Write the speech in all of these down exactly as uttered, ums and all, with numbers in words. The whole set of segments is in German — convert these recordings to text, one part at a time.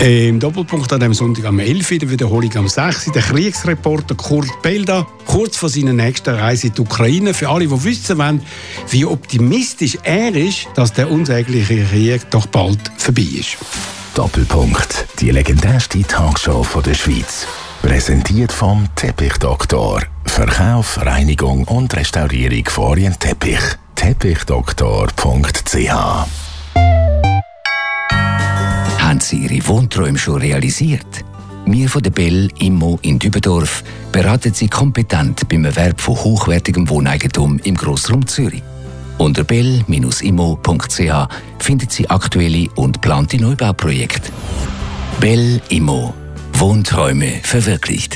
Im Doppelpunkt an dem Sonntag am elf Uhr, der Wiederholung am sechs Uhr, der Kriegsreporter Kurt Belda, kurz vor seiner nächsten Reise in die Ukraine. Für alle, die wissen wollen, wie optimistisch er ist, dass der unsägliche Krieg doch bald vorbei ist. Doppelpunkt, die legendärste Talkshow von der Schweiz. Präsentiert vom Teppichdoktor. Verkauf, Reinigung und Restaurierung von Orientteppich. teppichdoktor punkt c h. Haben Sie Ihre Wohnträume schon realisiert? Wir von der Bell Immo in Dübendorf beraten Sie kompetent beim Erwerb von hochwertigem Wohneigentum im Grossraum Zürich. Unter bell Bindestrich immo punkt c h finden Sie aktuelle und geplante Neubauprojekte. Bell Immo. Wohnträume verwirklicht.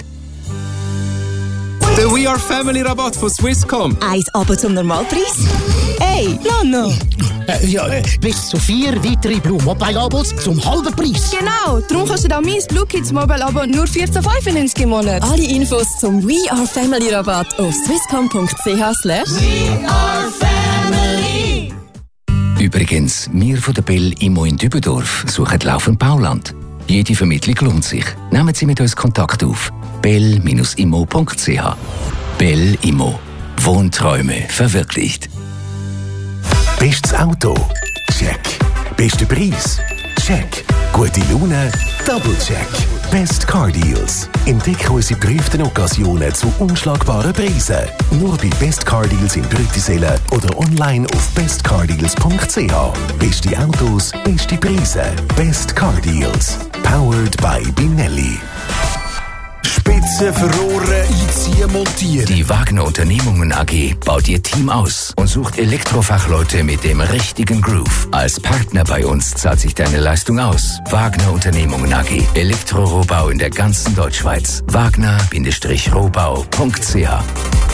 Der We Are Family Rabatt von Swisscom. Eins aber zum Normalpreis? Hey, Nano! Äh, ja, äh, bis zu vier weitere Blue Mobile Abos zum halben Preis. Genau, darum kannst du auch mein Blue Kids Mobile Abo nur vierzehn fünfundneunzig im Monat. Alle Infos zum We Are Family Rabatt auf swisscom punkt c h slash We Are Family. Übrigens, wir von der Bell Immo in Dübendorf suchen laufend Bauland. Jede Vermittlung lohnt sich. Nehmen Sie mit uns Kontakt auf. bell Bindestrich immo punkt c h. Bell Immo. Wohnträume verwirklicht. Bestes Auto? Check. Bester Preis? Check. Gute Laune? Double check. Best Car Deals. Entdecke unsere geprüften Occasionen zu unschlagbaren Preisen. Nur bei Best Car Deals in Brüttisellen oder online auf best car deals punkt c h. Beste Autos, beste Preise. Best Car Deals. Powered by Binelli. Spitze, verrohren, einziehen, montieren. Die Wagner Unternehmungen A G baut ihr Team aus und sucht Elektrofachleute mit dem richtigen Groove. Als Partner bei uns zahlt sich deine Leistung aus. Wagner Unternehmungen A G. Elektrorohbau in der ganzen Deutschschweiz. Wagner Bindestrich rohbau punkt c h.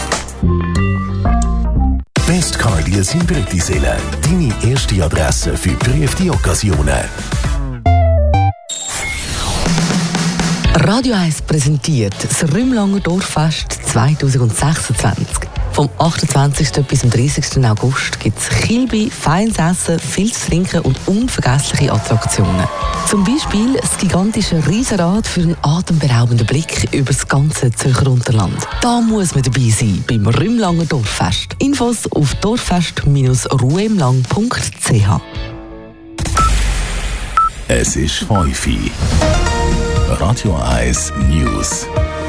Best Car Deals in Brüttisellen. Deine erste Adresse für geprüfte Occasionen. Radio eins präsentiert das Rümlanger Dorffest zwanzig sechsundzwanzig. Vom achtundzwanzigsten bis zum dreißigsten August gibt es Kilby, feines Essen, viel zu trinken und unvergessliche Attraktionen. Zum Beispiel das gigantische Riesenrad für einen atemberaubenden Blick über das ganze Zürcher Unterland. Da muss man dabei sein beim Rümlanger Dorffest. Infos auf dorffest Bindestrich ruemlang punkt c h. Es ist fünf Uhr. Radio eins News.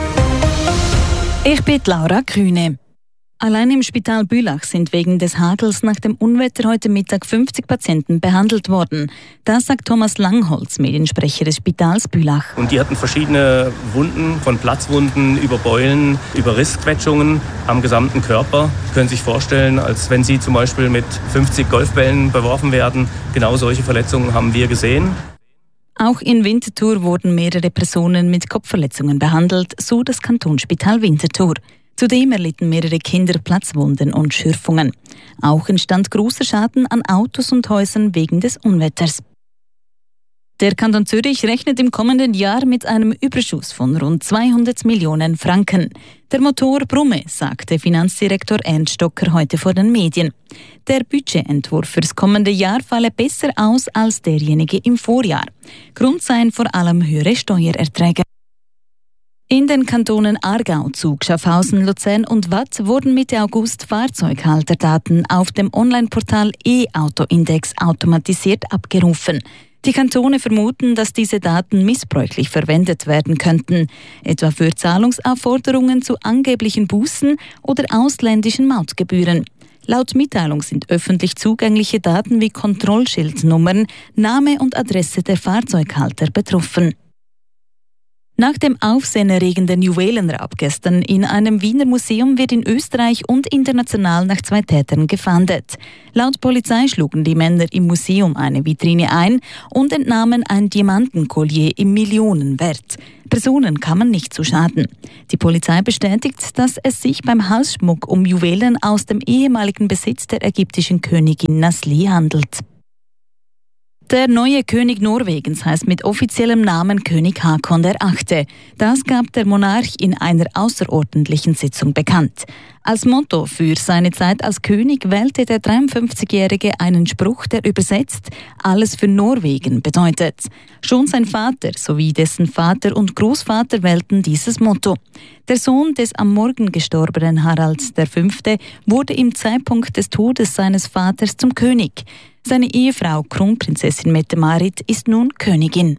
Ich bin Laura Kühne. Allein im Spital Bülach sind wegen des Hagels nach dem Unwetter heute Mittag fünfzig Patienten behandelt worden. Das sagt Thomas Langholz, Mediensprecher des Spitals Bülach. Und die hatten verschiedene Wunden, von Platzwunden über Beulen, über Rissquetschungen am gesamten Körper. Sie können sich vorstellen, als wenn sie zum Beispiel mit fünfzig Golfbällen beworfen werden. Genau solche Verletzungen haben wir gesehen. Auch in Winterthur wurden mehrere Personen mit Kopfverletzungen behandelt, so das Kantonsspital Winterthur. Zudem erlitten mehrere Kinder Platzwunden und Schürfungen. Auch entstand großer Schaden an Autos und Häusern wegen des Unwetters. Der Kanton Zürich rechnet im kommenden Jahr mit einem Überschuss von rund zweihundert Millionen Franken. Der Motor brumme, sagte Finanzdirektor Ernst Stocker heute vor den Medien. Der Budgetentwurf für das kommende Jahr falle besser aus als derjenige im Vorjahr. Grund seien vor allem höhere Steuererträge. In den Kantonen Aargau, Zug, Schaffhausen, Luzern und Waadt wurden Mitte August Fahrzeughalterdaten auf dem Onlineportal E-Auto-Index automatisiert abgerufen. Die Kantone vermuten, dass diese Daten missbräuchlich verwendet werden könnten, etwa für Zahlungsaufforderungen zu angeblichen Bußen oder ausländischen Mautgebühren. Laut Mitteilung sind öffentlich zugängliche Daten wie Kontrollschildnummern, Name und Adresse der Fahrzeughalter betroffen. Nach dem aufsehenerregenden Juwelenraub gestern in einem Wiener Museum wird in Österreich und international nach zwei Tätern gefahndet. Laut Polizei schlugen die Männer im Museum eine Vitrine ein und entnahmen ein Diamantenkollier im Millionenwert. Personen kamen nicht zu Schaden. Die Polizei bestätigt, dass es sich beim Halsschmuck um Juwelen aus dem ehemaligen Besitz der ägyptischen Königin Nasli handelt. Der neue König Norwegens heißt mit offiziellem Namen König Haakon der Achte. Das gab der Monarch in einer außerordentlichen Sitzung bekannt. Als Motto für seine Zeit als König wählte der dreiundfünfzigjährige einen Spruch, der übersetzt «Alles für Norwegen» bedeutet. Schon sein Vater sowie dessen Vater und Großvater wählten dieses Motto. Der Sohn des am Morgen gestorbenen Harald der Fünfte wurde im Zeitpunkt des Todes seines Vaters zum König. Seine Ehefrau Kronprinzessin Mette-Marit ist nun Königin.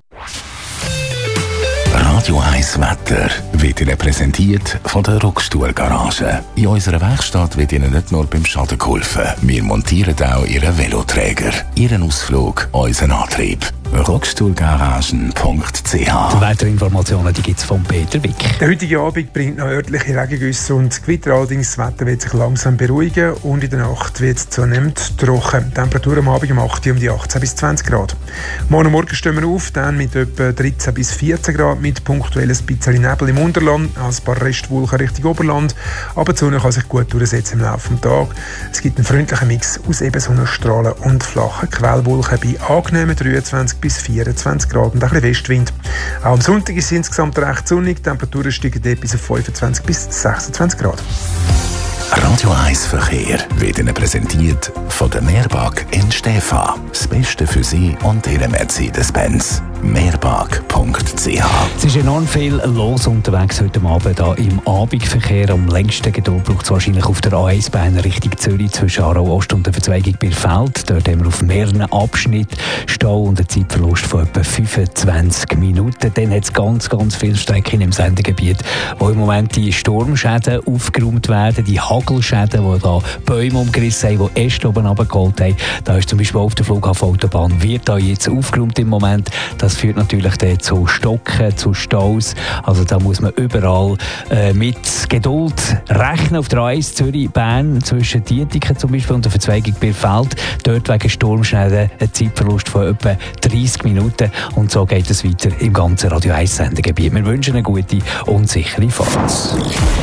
Radio eins Wetter wird Ihnen präsentiert von der Rockstuhl-Garage. In unserer Werkstatt wird Ihnen nicht nur beim Schaden geholfen. Wir montieren auch Ihren Veloträger, Ihren Ausflug, unseren Antrieb. rockstuhlgaragen punkt c h. Die Wetterinformationen gibt es von Peter Wick. Der heutige Abend bringt noch örtliche Regengüsse und Gewitter. Allerdings, das Wetter wird sich langsam beruhigen und in der Nacht wird es zunehmend trocken. Die Temperatur am Abend um acht Uhr um die achtzehn bis zwanzig Grad. Morgen Morgen stehen wir auf, dann mit etwa dreizehn bis vierzehn Grad, mit punktuell ein bisschen Nebel im Unterland, ein paar Restwolken Richtung Oberland. Aber die Sonne kann sich gut durchsetzen im Laufe des Tages. Es gibt einen freundlichen Mix aus eben Sonnenstrahlen und flachen Quellwolken bei angenehmen dreiundzwanzig bis vierundzwanzig Grad und ein bisschen Westwind. Auch am Sonntag ist es insgesamt recht sonnig. Die Temperaturen steigen dort bis auf fünfundzwanzig bis sechsundzwanzig Grad. Radio eins Verkehr wird Ihnen präsentiert von der Meerbag in Stäfa. Das Beste für Sie und Ihre Mercedes-Benz. meerbag punkt c h. Es ist enorm viel los unterwegs heute Abend hier im Abendverkehr. Am längsten Geduld braucht es wahrscheinlich auf der A eins Bahn Richtung Zürich zwischen Aarau Ost und der Verzweigung Birfeld. Dort haben wir auf mehreren Abschnitten Stau und einen Zeitverlust von etwa fünfundzwanzig Minuten. Dann hat es ganz, ganz viele Strecken im Sendegebiet, wo im Moment die Sturmschäden aufgeräumt werden, die Hagelschäden, die da Bäume umgerissen haben, die Äste oben runtergeholt haben. Da ist zum Beispiel auf der Flughafenautobahn, wird da jetzt aufgeräumt im Moment. Das führt natürlich dann zu Stocken, zu Staus. Also da muss man überall äh, mit Geduld rechnen. Auf der A eins Zürich-Bern zwischen Dietiken zum Beispiel und der Verzweigung Birfeld. Dort wegen Sturmschäden ein Zeitverlust von etwa dreißig Minuten. Und so geht es weiter im ganzen Radio eins Sendegebiet. Wir wünschen eine gute und sichere Fahrt.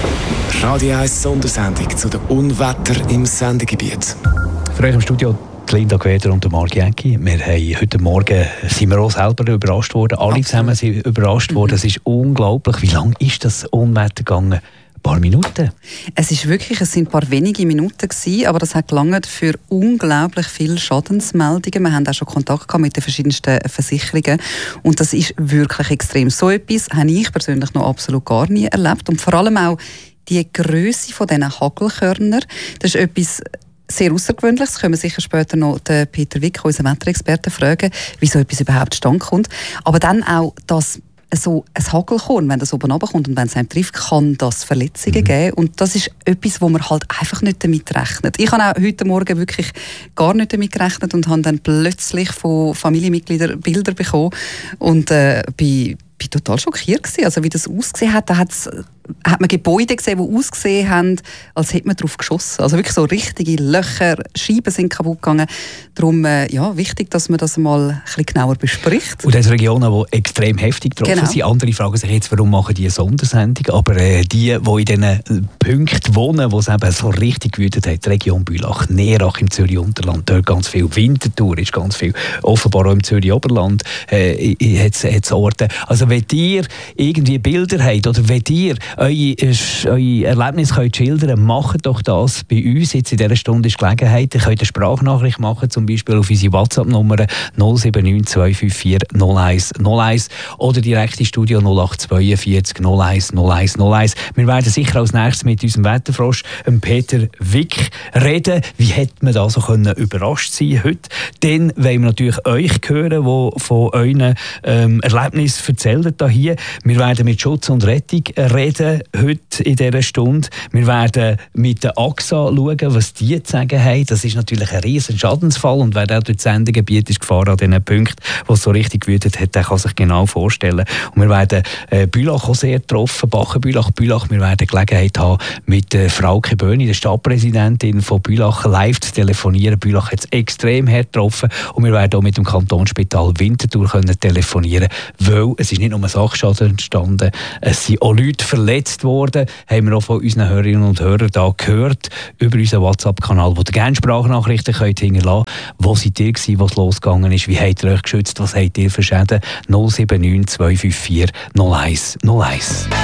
Radio eins Sondersendung zu den Unwetter im Sendegebiet. Für euch im Studio Linda Queder und Marc Jäcki. Wir haben heute Morgen sind wir auch selber überrascht worden. Alle Absolut. Zusammen sind überrascht worden. Es ist unglaublich. Wie lange ist das Unwetter gegangen? Ein paar Minuten. Es ist wirklich, es sind ein paar wenige Minuten gewesen, aber das hat gelangt für unglaublich viele Schadensmeldungen. Wir haben auch schon Kontakt gehabt mit den verschiedensten Versicherungen und das ist wirklich extrem. So etwas habe ich persönlich noch absolut gar nie erlebt und vor allem auch die Grösse von diesen Hagelkörner. Das ist etwas sehr außergewöhnlich. Das können wir sicher später noch den Peter Wick, unseren Wetterexperten, fragen, wie so etwas überhaupt zustande kommt. Aber dann auch, dass so ein Hagelkorn, wenn das oben runterkommt und wenn es einem trifft, kann das Verletzungen mhm. geben. Und das ist etwas, wo man halt einfach nicht damit rechnet. Ich habe auch heute Morgen wirklich gar nicht damit gerechnet und habe dann plötzlich von Familienmitgliedern Bilder bekommen und äh, bin, bin total schockiert gewesen. Also wie das ausgesehen hat, da hat's hat man Gebäude gesehen, die ausgesehen haben, als hätte man drauf geschossen. Also wirklich so richtige Löcher, Scheiben sind kaputt gegangen. Darum äh, ja, wichtig, dass man das mal ein bisschen genauer bespricht. Und das sind Regionen, die extrem heftig getroffen genau. sind. Andere fragen sich jetzt, warum machen die eine Sondersendung? Aber äh, die, die in diesen Punkten wohnen, wo es eben so richtig gewütet hat, die Region Bülach, Neerach im Zürich-Unterland, dort ganz viel Winterthur ist ganz viel, offenbar auch im Zürich-Oberland äh, hat es Orte. Also wenn ihr irgendwie Bilder habt oder wenn ihr eure, eure Erlebnisse könnt schildern, macht doch das bei uns. Jetzt in dieser Stunde ist Gelegenheit. Ihr könnt eine Sprachnachricht machen, zum Beispiel auf unsere WhatsApp-Nummer null sieben neun zwei fünf vier null eins null eins oder direkt ins Studio null acht vier zwei null eins null eins null eins. Wir werden sicher als nächstes mit unserem Wetterfrosch, Peter Wick, reden. Wie hätte man da so können überrascht sein heute? Dann wollen wir natürlich euch hören, die von euren ähm, Erlebnissen erzählen hier. Wir werden mit Schutz und Rettung reden heute in dieser Stunde. Wir werden mit der A X A schauen, was die zu sagen haben. Das ist natürlich ein riesen Schadensfall und wer auch durch das Sendegebiet ist gefahren an diesen Punkten, wo es so richtig gewütet hat, der kann sich genau vorstellen. Und wir werden äh, Bülach auch sehr getroffen, Bachen-Bülach, Bülach. Wir werden Gelegenheit haben, mit äh, Frauke Böhni, der Stadtpräsidentin von Bülach, live zu telefonieren. Bülach hat es extrem hart getroffen und wir werden auch mit dem Kantonsspital Winterthur können telefonieren, weil es ist nicht nur ein Sachschaden entstanden, es sind auch Leute verletzt worden, haben wir auch von unseren Hörerinnen und Hörern da gehört, über unseren WhatsApp-Kanal, wo ihr gerne Sprachnachrichten könnt hinterlassen könnt. Wo seid ihr gewesen, was losgegangen ist? Wie habt ihr euch geschützt? Was habt ihr für Schäden? null sieben neun zwei fünf vier null eins null eins.